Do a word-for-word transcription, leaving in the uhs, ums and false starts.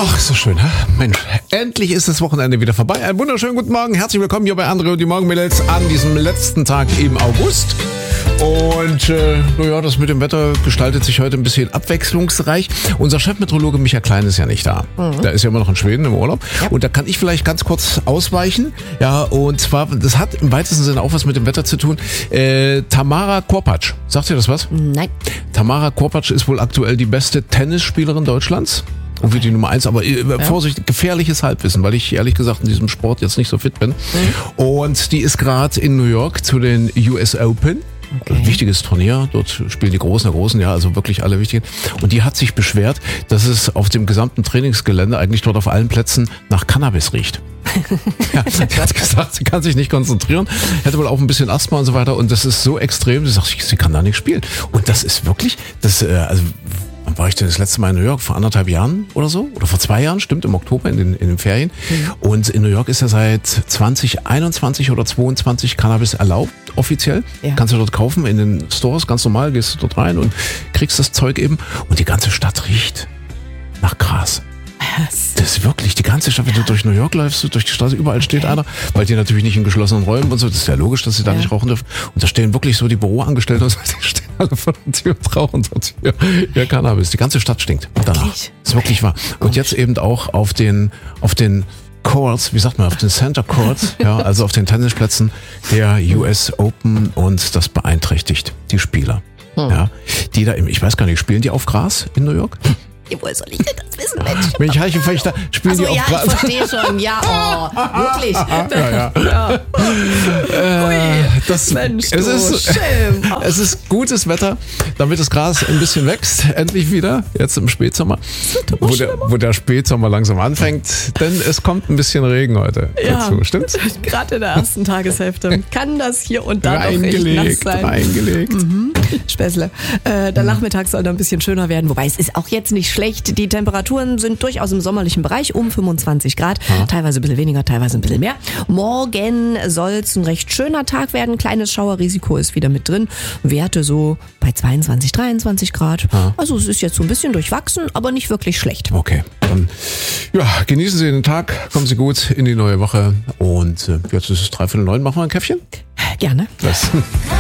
Ach, so schön, hä? Mensch, endlich ist das Wochenende wieder vorbei. Einen wunderschönen guten Morgen, herzlich willkommen hier bei André und die Morgenmädels an diesem letzten Tag im August. Und äh, naja, das mit dem Wetter gestaltet sich heute ein bisschen abwechslungsreich. Unser Chefmeteorologe Michael Klein ist ja nicht da. Mhm. Der ist ja immer noch in Schweden im Urlaub. Ja. Und da kann ich vielleicht ganz kurz ausweichen. Ja, und zwar, das hat im weitesten Sinne auch was mit dem Wetter zu tun. Äh, Tamara Korpatsch, sagt ihr das was? Nein. Tamara Korpatsch ist wohl aktuell die beste Tennisspielerin Deutschlands. Und wird die Nummer eins, aber äh, ja. Vorsicht, gefährliches Halbwissen, weil ich ehrlich gesagt in diesem Sport jetzt nicht so fit bin. Mhm. Und die ist gerade in New York zu den U S Open. Okay. Wichtiges Turnier, dort spielen die Großen der Großen, ja, also wirklich alle wichtigen. Und die hat sich beschwert, dass es auf dem gesamten Trainingsgelände, eigentlich dort auf allen Plätzen, nach Cannabis riecht. Ja, die hat gesagt, sie kann sich nicht konzentrieren, hätte wohl auch ein bisschen Asthma und so weiter. Und das ist so extrem, sie sagt, sie kann da nicht spielen. Und das ist wirklich, das, äh, also, wann war ich denn das letzte Mal in New York? Vor anderthalb Jahren oder so? Oder vor zwei Jahren, stimmt, im Oktober in den, in den Ferien. Mhm. Und in New York ist ja seit zwanzig einundzwanzig oder zweiundzwanzig Cannabis erlaubt, offiziell. Ja. Kannst du dort kaufen in den Stores, ganz normal, gehst du dort rein und kriegst das Zeug eben. Und die ganze Stadt riecht nach Gras. Das ist wirklich, die ganze Stadt, wenn du durch New York läufst, durch die Straße, überall steht okay. einer, weil die natürlich nicht in geschlossenen Räumen und so, das ist ja logisch, dass sie da ja. nicht rauchen dürfen. Und da stehen wirklich so die Büroangestellten und so, die stehen alle vor der Tür und rauchen dort hier, hier Cannabis. Die ganze Stadt stinkt danach. Wirklich? Das ist wirklich wahr. Und jetzt eben auch auf den, auf den Courts, wie sagt man, auf den Center Courts, ja, also auf den Tennisplätzen der U S Open, und das beeinträchtigt die Spieler. Hm. Ja, die da, ich weiß gar nicht, spielen die auf Gras in New York? Woher soll ich denn das wissen, Mensch? Wenn ich heiche Fechter, spielen so, die auf ja, Gras. Ich verstehe schon, ja, oh, wirklich. Ja, ja. Ja. Äh, das, Mensch, es, ist, schön. es ist gutes Wetter, damit das Gras ein bisschen wächst, endlich wieder, jetzt im Spätsommer, wo der, wo der Spätsommer langsam anfängt, denn es kommt ein bisschen Regen heute ja, dazu, stimmt's? Gerade in der ersten Tageshälfte kann das hier und da noch echt nass sein. Reingelegt, mhm. Späßle. Äh, der mhm. Nachmittag soll dann ein bisschen schöner werden, wobei es ist auch jetzt nicht schlecht. Die Temperaturen sind durchaus im sommerlichen Bereich, um fünfundzwanzig Grad, ja. Teilweise ein bisschen weniger, teilweise ein bisschen mehr. Morgen soll es ein recht schöner Tag werden, kleines Schauerrisiko ist wieder mit drin. Werte so bei zweiundzwanzig, dreiundzwanzig Grad. Ja. Also es ist jetzt so ein bisschen durchwachsen, aber nicht wirklich schlecht. Okay, dann ja, genießen Sie den Tag, kommen Sie gut in die neue Woche und äh, jetzt ist es dreiviertel neun, machen wir ein Käffchen? Gerne. Das.